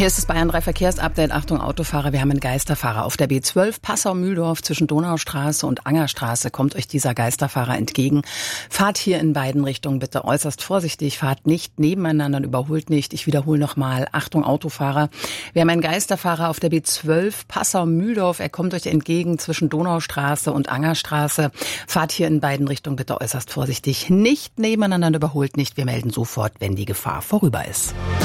Hier ist das Bayern 3 Verkehrsupdate. Achtung Autofahrer, wir haben einen Geisterfahrer. Auf der B12 Passau-Mühldorf zwischen Donaustraße und Angerstraße kommt euch dieser Geisterfahrer entgegen. Fahrt hier in beiden Richtungen bitte äußerst vorsichtig. Fahrt nicht nebeneinander und überholt nicht. Ich wiederhole nochmal. Achtung Autofahrer. Wir haben einen Geisterfahrer auf der B12 Passau-Mühldorf. Er kommt euch entgegen zwischen Donaustraße und Angerstraße. Fahrt hier in beiden Richtungen bitte äußerst vorsichtig. Nicht nebeneinander und überholt nicht. Wir melden sofort, wenn die Gefahr vorüber ist.